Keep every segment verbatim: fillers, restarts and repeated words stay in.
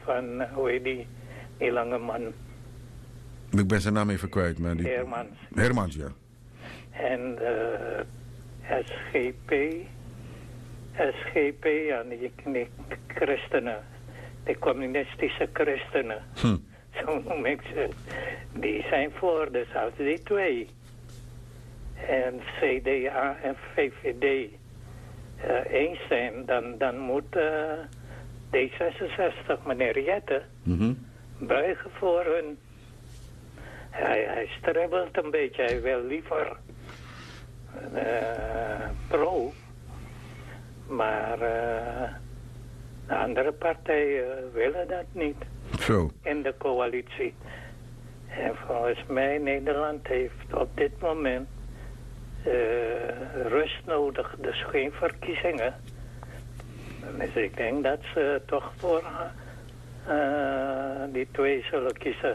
van, hoe heet die, die lange man? Ik ben zijn naam even kwijt. Maar die... Hermans. Hermans, ja. En uh, S G P, S G P, ja, die, die christenen, de communistische christenen, hm. zo noem ik ze, die zijn voor, dus als die twee, en C D A en V V D uh, eens zijn, dan, dan moet uh, D zesenzestig, meneer Jette, mm-hmm. buigen voor hun. Hij, hij stribbelt een beetje, hij wil liever uh, pro, maar uh, de andere partijen willen dat niet. Zo. In de coalitie. En volgens mij, Nederland heeft op dit moment uh, rust nodig, dus geen verkiezingen. Dus ik denk dat ze toch voor uh, die twee zullen kiezen.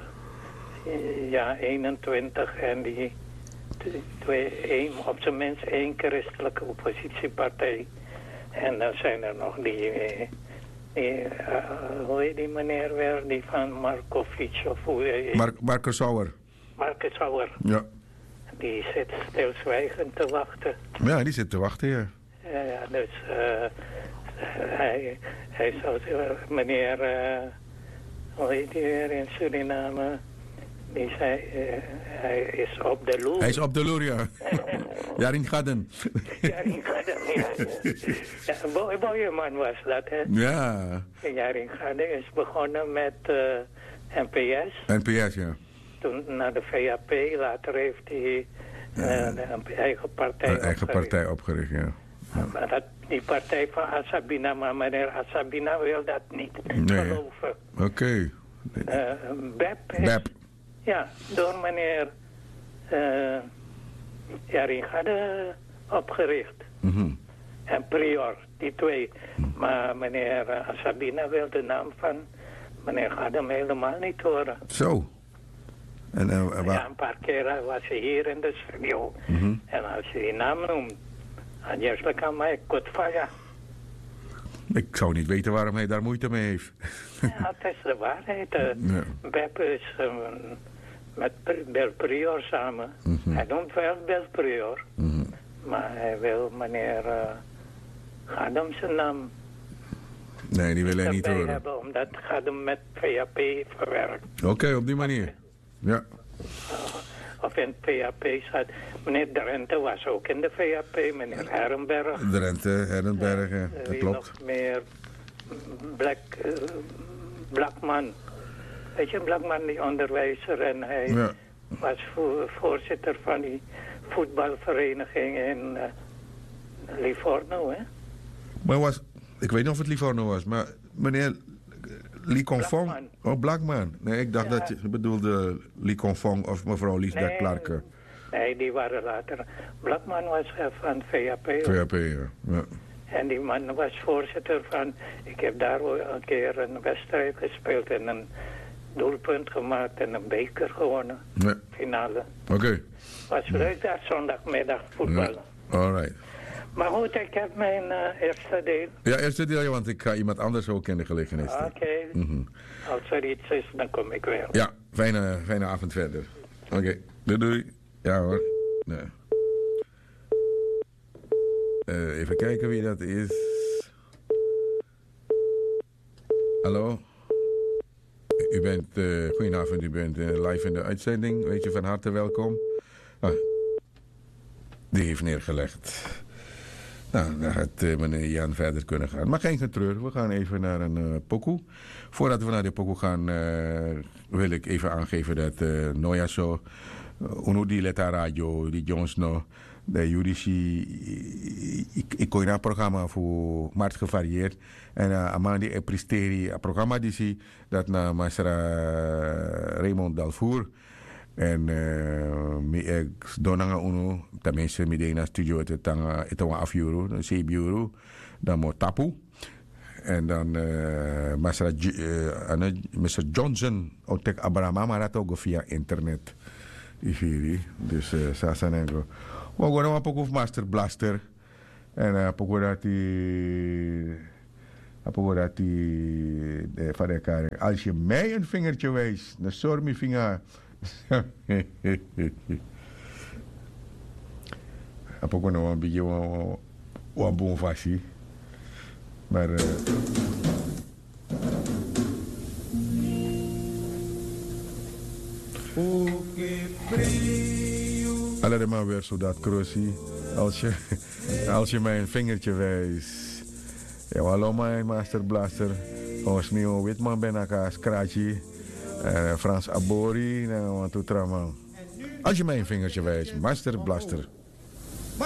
Ja, eenentwintig en die twee, één, op zijn minst één christelijke oppositiepartij. En dan zijn er nog die, die uh, hoe heet die meneer weer, die van Markovic of hoe... Mark, Marcus Sauer. Marcus Sauer. Ja. Die zit stilzwijgend te wachten. Ja, die zit te wachten, ja. Ja, ja dus uh, hij, hij zou zeggen, meneer, uh, hoe heet die weer in Suriname... Die zei, uh, hij is op de loer. Hij is op de loer, ja. Jaring Gadden. Jaring Gadden, ja. ja een mooie, mooie man was dat, hè? Ja. Jaring Gadden is begonnen met uh, N P S. N P S, ja. Toen naar de V A P, later heeft hij uh, ja. de eigen partij een opgericht. eigen partij opgericht, ja. ja. Maar dat, die partij van Assabina, maar meneer Assabina wil dat niet nee. geloven. Oké. Okay. Uh, B E P is... B E P. Ja, door meneer uh, Jaring Gadden opgericht. Mm-hmm. En Prior, die twee. Maar meneer uh, Sabina wil de naam van meneer Gadden helemaal niet horen. Zo. En, uh, ja, een paar keer was hij hier in de studio. Mm-hmm. En als je die naam noemt, dan juist aan mij Kotvaya. Ik zou niet weten waarom hij daar moeite mee heeft. Ja, het is de waarheid. Uh, ja. Bep is um, met Bel Prior samen. Mm-hmm. Hij noemt wel Bel Prior. Mm-hmm. Maar hij wil meneer uh, Gadem zijn naam. Nee, die wil hij niet horen. Hebben, omdat Gadem met V A P verwerkt. Oké, okay, op die manier. Ja. Uh, of in het V A P zat. Meneer Drenthe was ook in de V A P. Meneer Herrenberg. Drenthe, Herrenberg, ja. Dat Wie klopt. Nog meer Black, uh, Blackman. Weet je, Blackman, die onderwijzer. En hij ja. was vo- voorzitter van die voetbalvereniging in uh, Livorno, hè? Maar was, ik weet niet of het Livorno was, maar meneer Lee Confong. Blackman. Oh, Blackman. Nee, ik dacht ja. dat je bedoelde Lee Confong of mevrouw Liesbeth nee, Clarke. Nee, die waren later. Blackman was uh, van V A P. V A P, ja. ja. En die man was voorzitter van... Ik heb daar een keer een wedstrijd gespeeld en een doelpunt gemaakt en een beker gewonnen. Nee. Finale. Oké. Okay. Was leuk daar zondagmiddag voetballen. Ja. All right. Maar goed, ik heb mijn uh, eerste deel. Ja, eerste deel, want ik ga iemand anders ook in de gelegenheid stellen. Oké. Okay. Mm-hmm. Als er iets is, dan kom ik weer. Ja, fijne, fijne avond verder. Oké, okay. doei doei. Ja hoor. Nee. Uh, even kijken wie dat is. Hallo? U bent, uh, goedenavond, u bent uh, live in de uitzending. Weet je, van harte welkom. Ah, die heeft neergelegd. Nou, dan gaat uh, meneer Jan verder kunnen gaan. Maar geen getreur, we gaan even naar een uh, pokoe. Voordat we naar de pokoe gaan, uh, wil ik even aangeven dat uh, Noya zo... Uno di leta radio, di Jones no... De judici, ik, ik kon een programma voor maart gevarieerd. En uh, amandi e pristeri, een programma die zie dat na Masra Raymond Dalvoer. En uh, mi ex donanga uno, tenminste mi de na studio het tanga het wa afjuro, een zeebureau, dan mo tapu. En dan uh, Masra uh, mister Johnson, otek Abraham Marato via internet. Die dus uh, sasa negro. We gaan een pokoe Master Blaster. En een pokoe dat die... Apo dat die van elkaar. Als je mij een vingertje wijst, dan zorg mijn vinger. Apo kon nog een beetje wat bon vasie. Maar uh, alle de maar weer zo dat crossie. Als je, als je mij een vingertje wijst. Ja, hallo mijn master blaster. Ons nieuw witman ben elkaar scratchy. Uh, Frans Abori. Nou, wat doet er allemaal. Als je mij een vingertje wijst, master blaster.